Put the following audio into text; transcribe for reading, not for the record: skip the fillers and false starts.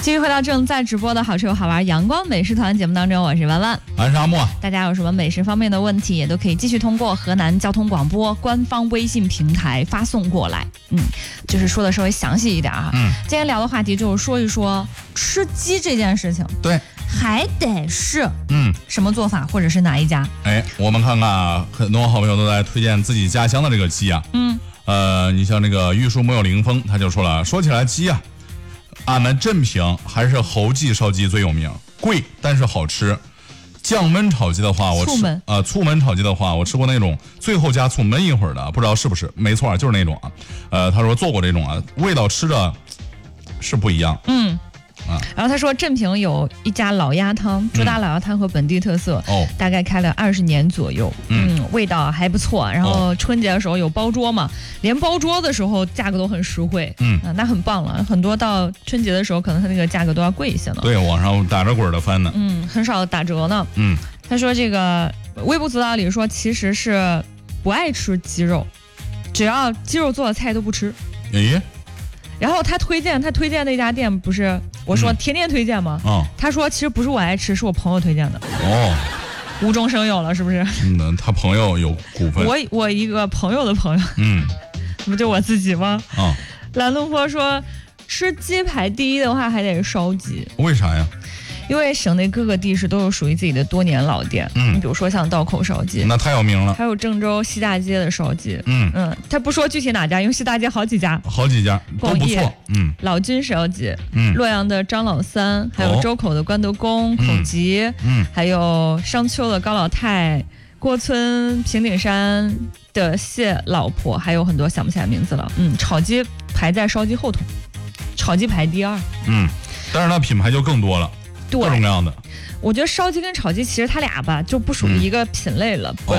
继续回到正在直播的好吃又好玩阳光美食团节目当中，我是文文， 俺是阿莫。 大家有什么美食方面的问题，也都可以继续通过河南交通广播官方微信平台发送过来。就是说的稍微详细一点啊。今天聊的话题就是说一说吃鸡这件事情。 对， 还得是什么做法，或者是哪一家？ 我们看看很多好朋友都在推荐自己家乡的这个鸡啊。你像那个玉树没有凌风，他就说了，说起来鸡啊，俺们镇平还是侯记烧鸡最有名，贵但是好吃。降焖炒鸡的话，我吃醋焖炒鸡的话，我吃过那种最后加醋焖一会儿的，不知道是不是？没错，就是那种啊。他说做过这种啊，味道吃着是不一样。 然后他说镇平有一家老鸭汤，主打老鸭汤和本地特色，大概开了20年左右，味道还不错。然后春节的时候有包桌嘛，连包桌的时候价格都很实惠，那很棒了。很多到春节的时候，可能它那个价格都要贵一些呢。 对，网上打着滚的翻呢， 很少打折呢。他说这个微不足道里说其实是不爱吃鸡肉，只要鸡肉做的菜都不吃。然后他推荐那家店，不是我说天天推荐吗？他说其实不是我爱吃，是我朋友推荐的。无中生有了，是不是？ 他朋友有股份。 我一个朋友的朋友，不就我自己吗？蓝东坡说，吃鸡排第一的话还得烧鸡。 为啥呀？ 因为省内各个地市都有属于自己的多年老店，你比如说像道口烧鸡， 那太有名了。 还有郑州西大街的烧鸡，他不说具体哪家，因为西大街好几家都不错。 老君烧鸡，洛阳的张老三，还有周口的关德公、孔吉，还有商丘的高老太，郭村平顶山的谢老婆，还有很多想不起来名字了。炒鸡排在烧鸡后头，炒鸡排第2。 但是它品牌就更多了。各种各样的， 我觉得烧鸡跟炒鸡其实它俩吧就不属于一个品类了。